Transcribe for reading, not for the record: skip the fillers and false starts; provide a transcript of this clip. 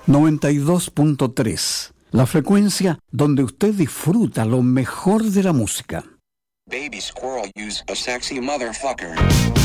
92.3, la frecuencia donde usted disfruta lo mejor de la música. Baby squirrel, use a sexy motherfucker.